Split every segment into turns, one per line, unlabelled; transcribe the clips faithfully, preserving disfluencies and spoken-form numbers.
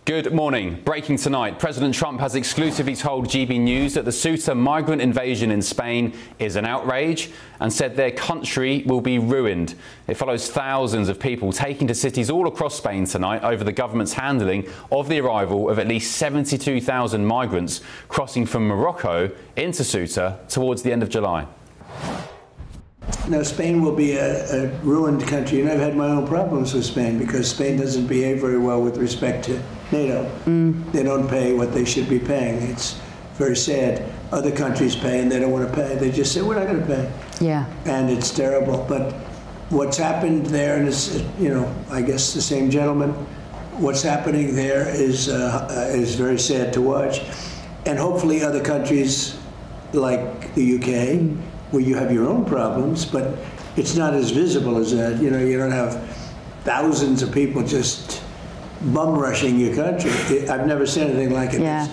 Good morning. Breaking tonight, President Trump has exclusively told G B News that the Ceuta migrant invasion in Spain is an outrage and said their country will be ruined. It follows thousands of people taking to cities all across Spain tonight over the government's handling of the arrival of at least seventy-two thousand migrants crossing from Morocco into Ceuta towards the end of July.
Now, Spain will be a, a ruined country, and I've had my own problems with Spain because Spain doesn't behave very well with respect to NATO. Mm. They don't pay what they should be paying. It's very sad. Other countries pay, and they don't want to pay. They just say, we're not going to pay.
Yeah.
And it's terrible. But what's happened there, and it's, you know, I guess the same gentleman, what's happening there is, uh, is very sad to watch. And hopefully other countries like the U K, mm. where you have your own problems, but it's not as visible as that. You know, you don't have thousands of people just bum rushing your country. I've never seen anything like it.
Yeah.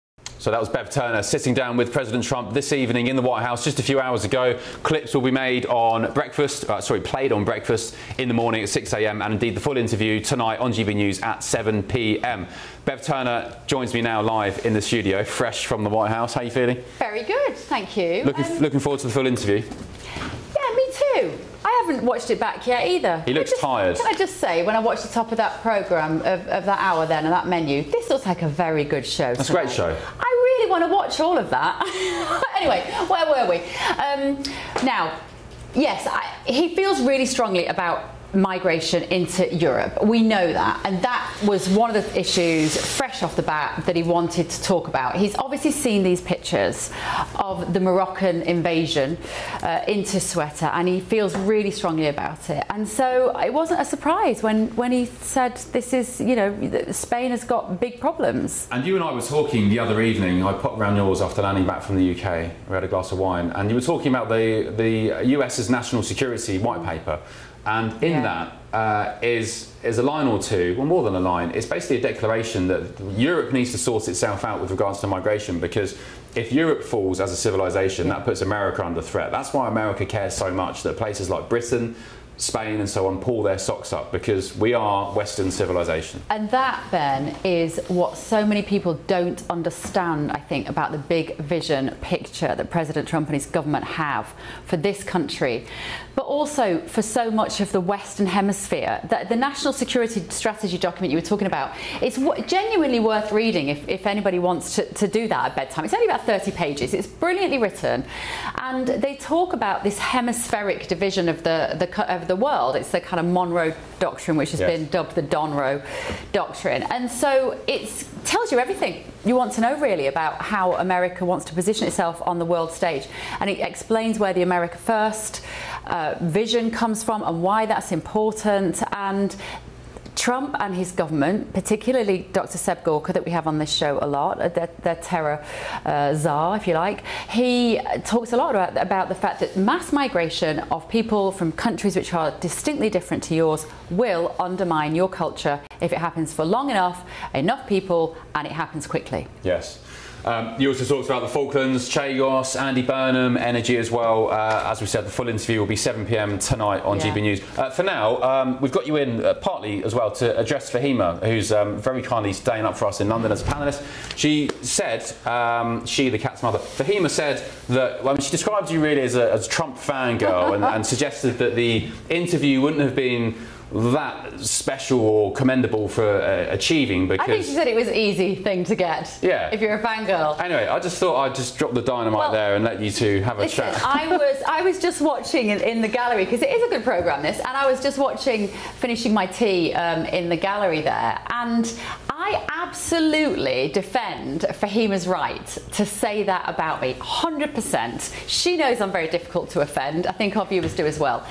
So that was Bev Turner sitting down with President Trump this evening in the White House just a few hours ago. Clips will be made on breakfast, uh, sorry, played on breakfast in the morning at six A M and indeed the full interview tonight on G B News at seven P M Bev Turner joins me now live in the studio, fresh from the White House. How are you feeling?
Very good, thank you.
Looking,
um,
looking forward to the full interview?
Yeah, me too. I haven't watched it back yet either.
He looks
just,
tired.
Can I just say, when I watched the top of that programme, of, of that hour then, and that menu, this looks like a very good show.
That's
tonight.
a great show.
I really want to watch all of that. Anyway, where were we? Um, now, yes, I, he feels really strongly about migration into Europe. We know that, and that was one of the issues fresh off the bat that he wanted to talk about. He's obviously seen these pictures of the Moroccan invasion uh, into Ceuta, and he feels really strongly about it. And so it wasn't a surprise when when he said this is, you know, Spain has got big problems.
And you and I were talking the other evening. I popped round yours after landing back from the U K. We had a glass of wine, and you were talking about the the U S's national security white paper. And in yeah. that uh, is is a line or two, well, more than a line. It's basically a declaration that Europe needs to sort itself out with regards to migration, because if Europe falls as a civilization, yeah. that puts America under threat. That's why America cares so much that places like Britain, Spain and so on pull their socks up, because we are Western civilization.
And that, Ben, is what so many people don't understand, I think, about the big vision picture that President Trump and his government have for this country, but also for so much of the Western Hemisphere. The, the National Security Strategy document you were talking about, it's genuinely worth reading if, if anybody wants to, to do that at bedtime. It's only about thirty pages. It's brilliantly written. And they talk about this hemispheric division of the, the, of the world. It's the kind of Monroe Doctrine, which has yes. been dubbed the Donroe Doctrine. And so it tells you everything you want to know, really, about how America wants to position itself on the world stage. And it explains where the America First uh, vision comes from and why that's important. And Trump and his government, particularly Doctor Seb Gorka, that we have on this show a lot, their, their terror uh, czar, if you like, he talks a lot about, about the fact that mass migration of people from countries which are distinctly different to yours will undermine your culture if it happens for long enough, enough people, and it happens quickly.
Yes. Um, you also talked about the Falklands, Chagos, Andy Burnham, energy as well. Uh, as we said, the full interview will be seven P M tonight on yeah. G B News. Uh, for now, um, we've got you in uh, partly as well to address Fahima, who's um, very kindly staying up for us in London as a panellist. She said, um, she, the cat's mother, Fahima said that, well, she described you really as a, as a Trump fangirl and, and suggested that the interview wouldn't have been that special or commendable for uh, achieving, because
I think she said it was an easy thing to get.
Yeah.
If you're a fangirl.
Anyway, I just thought I'd just drop the dynamite well, there and let you two have a
listen,
chat.
I was I was just watching in, in the gallery, because it is a good programme, this, and I was just watching, finishing my tea um, in the gallery there, and I absolutely defend Fahima's right to say that about me, one hundred percent. She knows I'm very difficult to offend. I think our viewers do as well.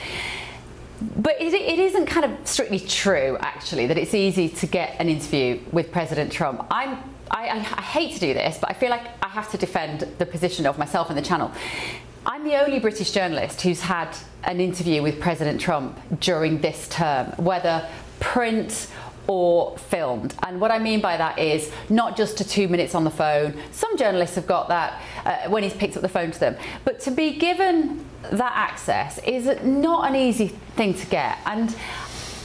But it, it isn't kind of strictly true, actually, that it's easy to get an interview with President Trump. I'm, I, I, I hate to do this, but I feel like I have to defend the position of myself and the channel. I'm the only British journalist who's had an interview with President Trump during this term, whether print or filmed. And what I mean by that is not just to two minutes on the phone. Some journalists have got that uh, when he's picked up the phone to them. But to be given that access is not an easy thing to get. And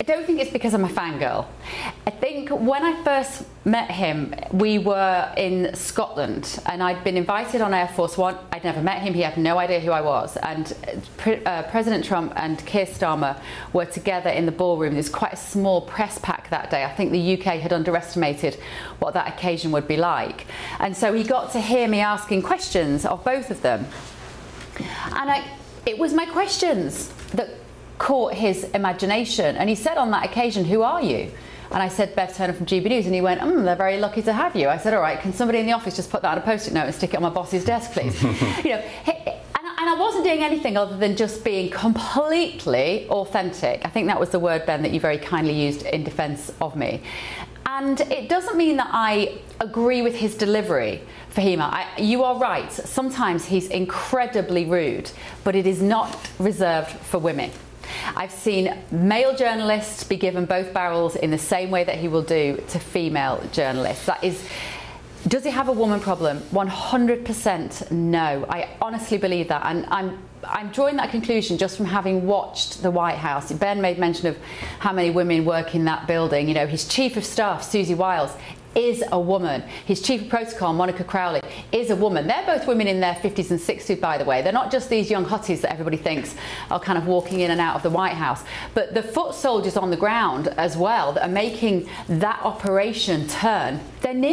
I don't think it's because I'm a fangirl. I think when I first met him, we were in Scotland and I'd been invited on Air Force One. I'd never met him, he had no idea who I was. And pre uh, President Trump and Keir Starmer were together in the ballroom. There was quite a small press pack that day. I think the U K had underestimated what that occasion would be like. And so he got to hear me asking questions of both of them. And I, it was my questions that caught his imagination, and he said on that occasion, "Who are you?" And I said, "Bev Turner from G B News," and he went, mm, "They're very lucky to have you." I said, "All right, can somebody in the office just put that on a post-it note and stick it on my boss's desk, please?" You know, and I, and I wasn't doing anything other than just being completely authentic. I think that was the word, Ben, that you very kindly used in defence of me. And it doesn't mean that I agree with his delivery, Fahima. I, you are right. Sometimes he's incredibly rude, but it is not reserved for women. I've seen male journalists be given both barrels in the same way that he will do to female journalists. That is, does he have a woman problem? one hundred percent no. I honestly believe that, and I'm I'm drawing that conclusion just from having watched the White House. Ben made mention of how many women work in that building. You know, his chief of staff, Susie Wiles, is a woman. His chief of protocol, Monica Crowley, is a woman. They're both women in their fifties and sixties, by the way. They're not just these young hotties that everybody thinks are kind of walking in and out of the White House, but the foot soldiers on the ground as well that are making that operation turn, they're near